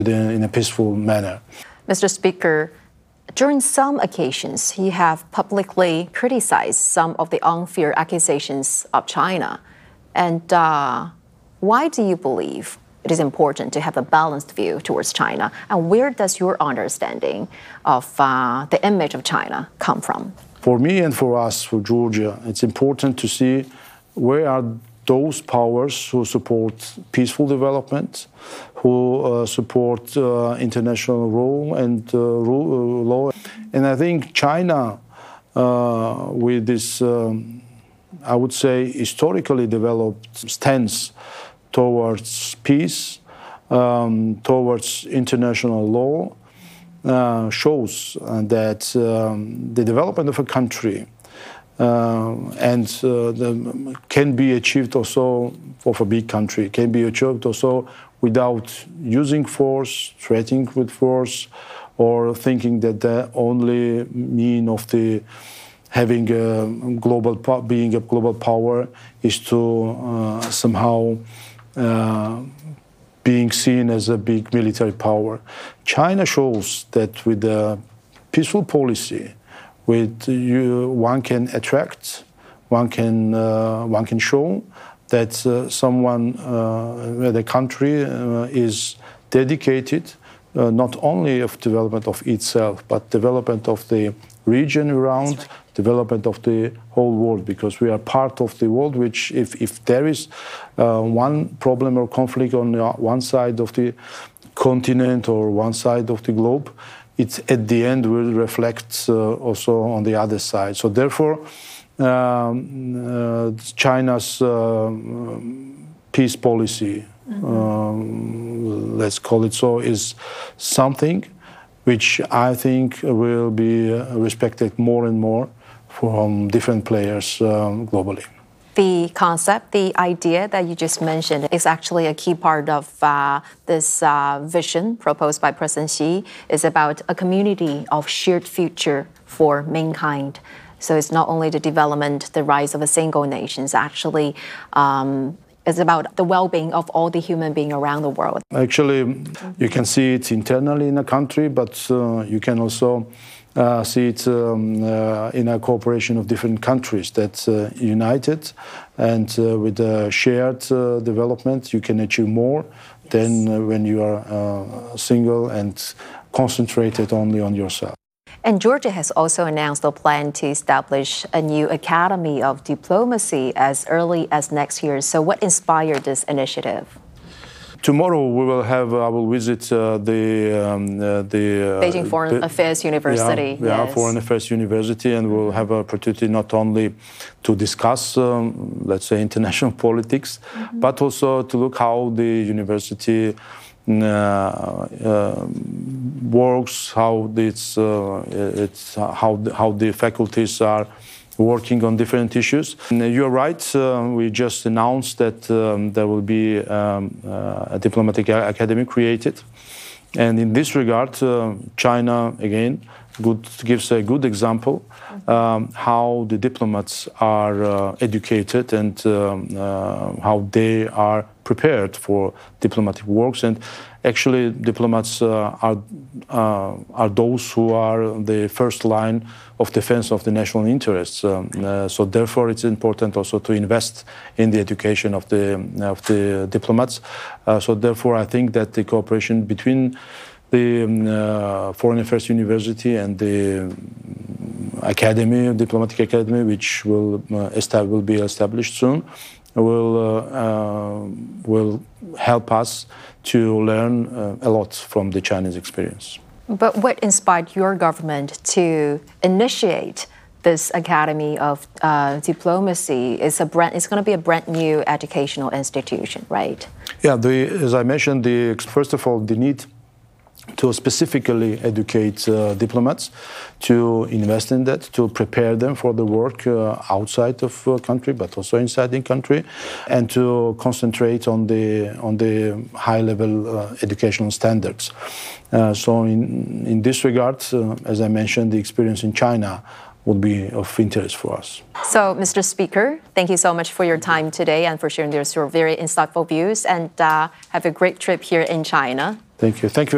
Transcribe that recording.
in a peaceful manner. Mr. Speaker, during some occasions, you have publicly criticized some of the unfair accusations of China. And why do you believe it is important to have a balanced view towards China? And where does your understanding of the image of China come from? For me and for us, for Georgia, it's important to see where are those powers who support peaceful development, who support international rule and law. And I think China, with this, I would say, historically developed stance towards peace, towards international law, shows that the development of a country can be achieved also of a big country, can be achieved also without using force, threatening with force, or thinking that the only mean of the having being a global power is to somehow being seen as a big military power. China shows that with a peaceful policy, one can attract, one can show that the country is dedicated not only of development of itself, but development of the region around, development of the whole world, because we are part of the world which, if there is one problem or conflict on one side of the continent or one side of the globe, it at the end will reflect also on the other side. So therefore, China's peace policy, let's call it so, is something which I think will be respected more and more from different players globally. The concept, the idea that you just mentioned is actually a key part of this vision proposed by President Xi. Is about a community of shared future for mankind. So it's not only the development, the rise of a single nation, it's actually it's about the well-being of all the human beings around the world. Actually, you can see it internally in a country, but you can also see it in a cooperation of different countries that united, and with a shared development, you can achieve more than when you are single and concentrated only on yourself. And Georgia has also announced a plan to establish a new Academy of Diplomacy as early as next year. So what inspired this initiative? Tomorrow I will visit the Beijing Foreign Affairs University. Yes. Foreign Affairs University, and we'll have an opportunity not only to discuss, let's say, international politics, but also to look how the university works, how the faculties are working on different issues. You're right, we just announced that there will be a diplomatic academy created. And in this regard, China, again, gives a good example how the diplomats are educated and how they are prepared for diplomatic works. And actually, diplomats are those who are the first line of defense of the national interests. So therefore, it's important also to invest in the education of the diplomats. So therefore, I think that the cooperation between the Foreign Affairs University and the academy, diplomatic academy, which will be established soon, will help us to learn a lot from the Chinese experience. But what inspired your government to initiate this Academy of Diplomacy? It's going to be a brand new educational institution, right? Yeah, as I mentioned, first of all, the need to specifically educate diplomats, to invest in that, to prepare them for the work outside of country, but also inside the country, and to concentrate on the high-level educational standards. So in this regard, as I mentioned, the experience in China would be of interest for us. So, Mr. Speaker, thank you so much for your time today and for sharing your very insightful views, and have a great trip here in China. Thank you. Thank you.